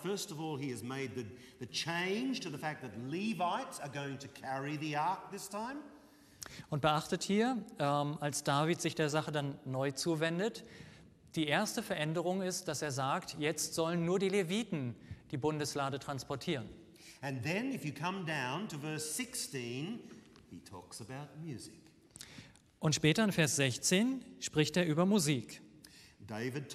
First of all, he has made the change to the fact that Levites are going to carry the ark this time. Und beachtet hier, als David sich der Sache dann neu zuwendet, die erste Veränderung ist, dass er sagt, jetzt sollen nur die Leviten die Bundeslade transportieren. And then if you come down to verse 16, he talks about music. Und später in Vers 16 spricht er über Musik. David